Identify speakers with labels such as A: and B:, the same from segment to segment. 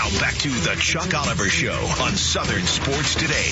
A: Now back to the Chuck Oliver Show on Southern Sports Today.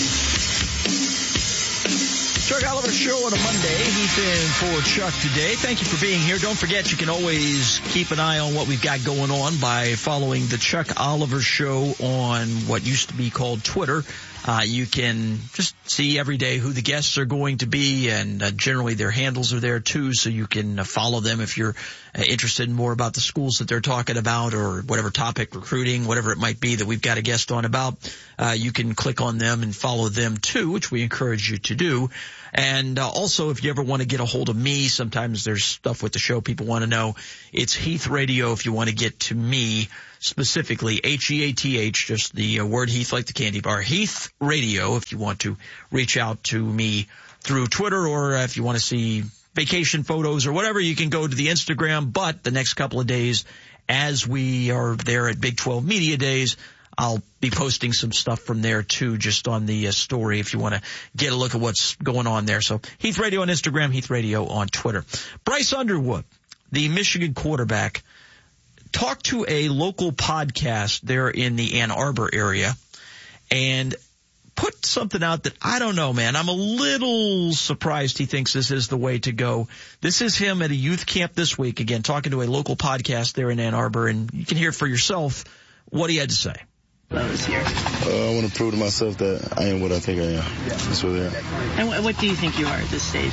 B: Chuck Oliver Show on a Monday. He's in for Chuck today. Thank you for being here. Don't forget, you can always keep an eye on what we've got going on by following the Chuck Oliver Show on what used to be called Twitter. You can just see every day who the guests are going to be, and generally their handles are there too, so you can follow them if you're interested in more about the schools that they're talking about or whatever topic, recruiting, whatever it might be that we've got a guest on about. You can click on them and follow them too, which we encourage you to do. And also, if you ever want to get a hold of me, sometimes there's stuff with the show people want to know. It's Heath Radio if you want to get to me specifically, Heath, just the word Heath like the candy bar. Heath Radio if you want to reach out to me through Twitter, or if you want to see vacation photos or whatever, you can go to the Instagram. But the next couple of days, as we are there at Big 12 Media Days, I'll be posting some stuff from there too, just on the story if you want to get a look at what's going on there. So Heath Radio on Instagram, Heath Radio on Twitter. Bryce Underwood, the Michigan quarterback, talked to a local podcast there in the Ann Arbor area and put something out that I don't know, man. I'm a little surprised he thinks this is the way to go. This is him at a youth camp this week, again, talking to a local podcast there in Ann Arbor, and you can hear for yourself what he had to say.
C: I want to prove to myself that I am what I think I am. That's really it.
D: And what do you think you are at this stage?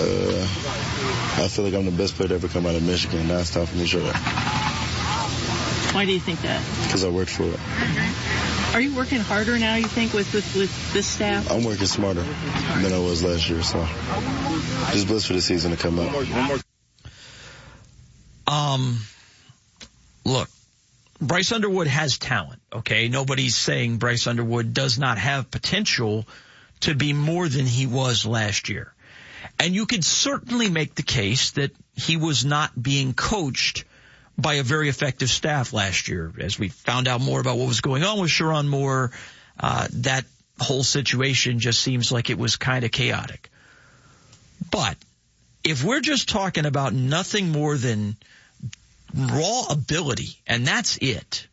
C: I feel like I'm the best player to ever come out of Michigan. Now it's time for me to show that.
D: Why do you think that?
C: Because I worked for it.
D: Are you working harder now, you think, with this staff?
C: I'm working smarter than I was last year, so just blessed for the season to come out.
B: Look, Bryce Underwood has talent, okay? Nobody's saying Bryce Underwood does not have potential to be more than he was last year. And you could certainly make the case that he was not being coached by a very effective staff last year. As we found out more about what was going on with Sherrone Moore, that whole situation just seems like it was kind of chaotic. But if we're just talking about nothing more than raw ability, and that's it,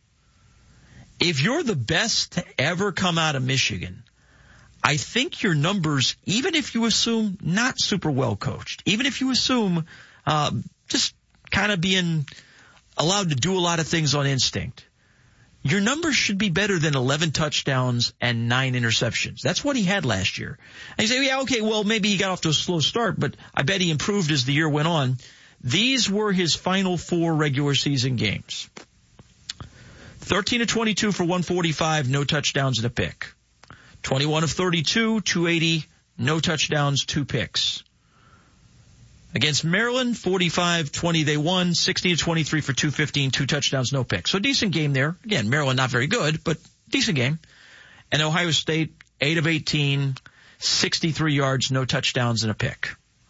B: if you're the best to ever come out of Michigan, I think your numbers, even if you assume not super well coached, even if you assume just kind of being allowed to do a lot of things on instinct, your numbers should be better than 11 touchdowns and 9 interceptions. That's what he had last year. And you say, yeah, okay, well, maybe he got off to a slow start, but I bet he improved as the year went on. These were his final 4 regular season games. 13 of 22 for 145, no touchdowns and a pick. 21 of 32, 280, no touchdowns, 2 picks. Against Maryland, 45-20 they won, 16 of 23 for 215, 2 touchdowns, no picks. So decent game there. Again, Maryland not very good, but decent game. And Ohio State, 8 of 18, 63 yards, no touchdowns and a pick.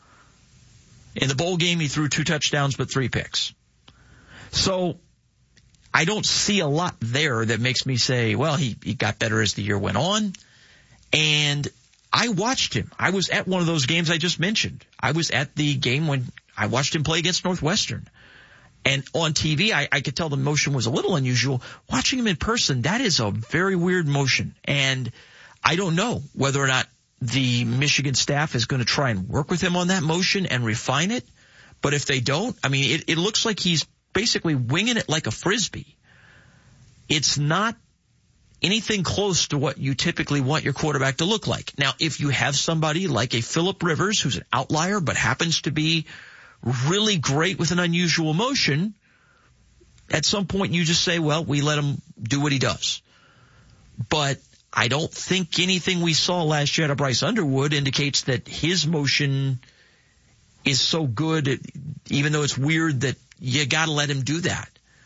B: In the bowl game, he threw 2 touchdowns but 3 picks. So I don't see a lot there that makes me say, well, he got better as the year went on. And I watched him. I was at one of those games I just mentioned. I was at the game when I watched him play against Northwestern. And on TV, I could tell the motion was a little unusual. Watching him in person, that is a very weird motion. And I don't know whether or not the Michigan staff is going to try and work with him on that motion and refine it. But if they don't, I mean, it looks like he's basically winging it like a Frisbee. It's not anything close to what you typically want your quarterback to look like. Now, if you have somebody like a Phillip Rivers, who's an outlier but happens to be really great with an unusual motion, at some point you just say, well, we let him do what he does. But I don't think anything we saw last year out of Bryce Underwood indicates that his motion is so good, even though it's weird that you got to let him do that.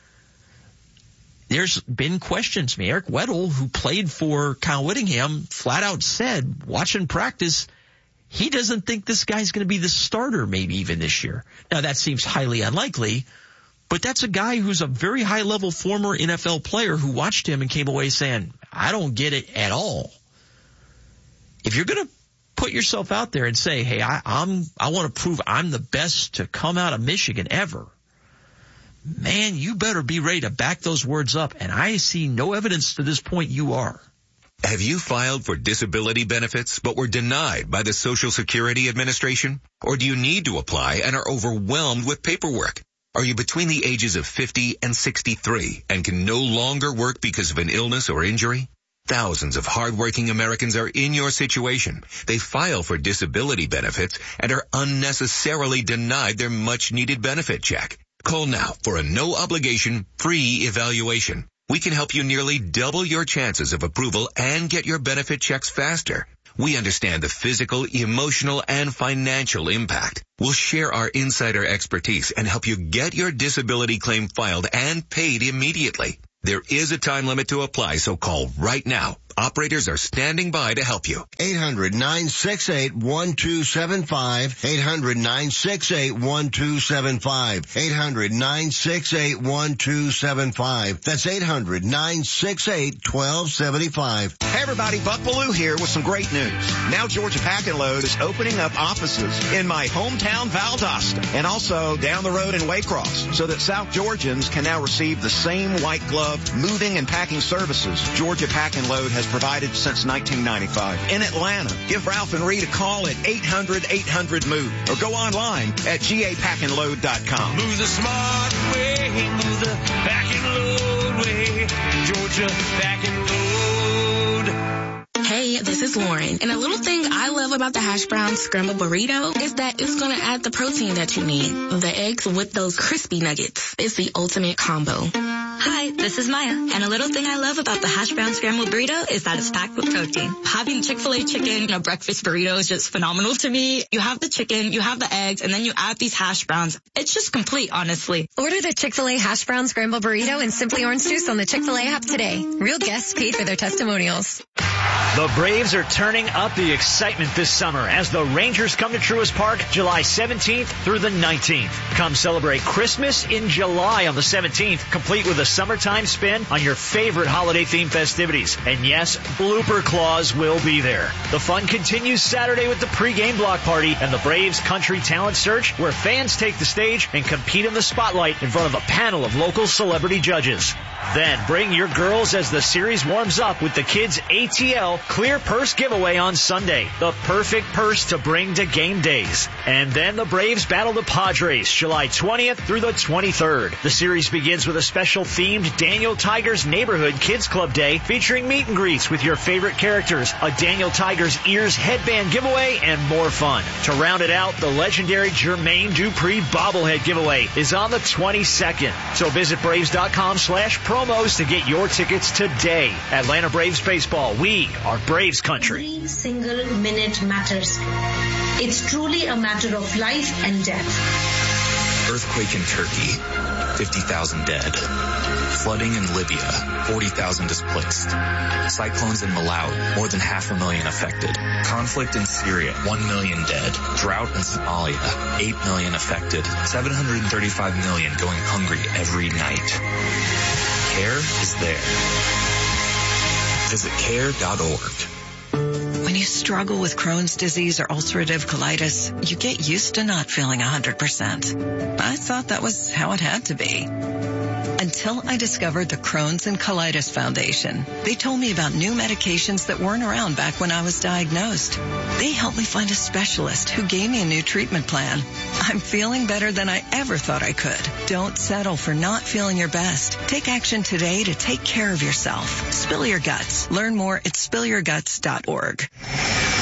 B: There's been questions. Eric Weddle, who played for Kyle Whittingham, flat out said, watching practice, he doesn't think this guy's going to be the starter maybe even this year. Now, that seems highly unlikely, but that's a guy who's a very high-level former NFL player who watched him and came away saying, I don't get it at all. If you're going to put yourself out there and say, hey, I want to prove I'm the best to come out of Michigan ever, man, you better be ready to back those words up. And I see no evidence to this point you are.
E: Have you filed for disability benefits but were denied by the Social Security Administration? Or do you need to apply and are overwhelmed with paperwork? Are you between the ages of 50 and 63 and can no longer work because of an illness or injury? Thousands of hardworking Americans are in your situation. They file for disability benefits and are unnecessarily denied their much-needed benefit check. Call now for a no-obligation, free evaluation. We can help you nearly double your chances of approval and get your benefit checks faster. We understand the physical, emotional, and financial impact. We'll share our insider expertise and help you get your disability claim filed and paid immediately. There is a time limit to apply, so call right now. Operators are standing by to help you.
F: 800-968-1275. 800-968-1275. 800-968-1275. That's 800-968-1275.
G: Hey everybody, Buck Bellew here with some great news. Now Georgia Pack and Load is opening up offices in my hometown Valdosta and also down the road in Waycross so that South Georgians can now receive the same white glove moving and packing services Georgia Pack and Load has provided since 1995. In Atlanta, give Ralph and Reed a call at 800-800-MOVE or go online at gapackandload.com.
H: Move the smart way, move the Pack and Load way, Georgia Pack and Load.
I: Hey, this is Lauren, and a little thing I love about the hash brown scrambled burrito is that it's going to add the protein that you need. The eggs with those crispy nuggets. It's the ultimate combo.
J: Hi, this is Maya, and a little thing I love about the hash brown scrambled burrito is that it's packed with protein. Having Chick-fil-A chicken in a breakfast burrito is just phenomenal to me. You have the chicken, you have the eggs, and then you add these hash browns. It's just complete, honestly.
K: Order the Chick-fil-A hash brown scrambled burrito and Simply Orange Juice on the Chick-fil-A app today. Real guests paid for their testimonials.
L: The Braves are turning up the excitement this summer as the Rangers come to Truist Park July 17th through the 19th. Come celebrate Christmas in July on the 17th, complete with a summertime spin on your favorite holiday-themed festivities. And yes, Blooper Claws will be there. The fun continues Saturday with the pregame block party and the Braves Country Talent Search, where fans take the stage and compete in the spotlight in front of a panel of local celebrity judges. Then bring your girls as the series warms up with the Kids ATL Clear Purse giveaway on Sunday. The perfect purse to bring to game days. And then the Braves battle the Padres July 20th through the 23rd. The series begins with a special themed Daniel Tiger's Neighborhood Kids Club Day featuring meet and greets with your favorite characters, a Daniel Tiger's Ears headband giveaway, and more fun. To round it out, the legendary Jermaine Dupri bobblehead giveaway is on the 22nd. So visit Braves.com/promos to get your tickets today. Atlanta Braves Baseball, we are Braves Country.
M: Every single minute matters. It's truly a matter of life and death.
N: Earthquake in Turkey, 50,000 dead. Flooding in Libya, 40,000 displaced. Cyclones in Malawi, more than 500,000 affected. Conflict in Syria, 1 million dead. Drought in Somalia, 8 million affected. 735 million going hungry every night. CARE is there. Visit care.org.
O: When you struggle with Crohn's disease or ulcerative colitis, you get used to not feeling 100%. I thought that was how it had to be. Until I discovered the Crohn's and Colitis Foundation. They told me about new medications that weren't around back when I was diagnosed. They helped me find a specialist who gave me a new treatment plan. I'm feeling better than I ever thought I could. Don't settle for not feeling your best. Take action today to take care of yourself. Spill your guts. Learn more at spillyourguts.org.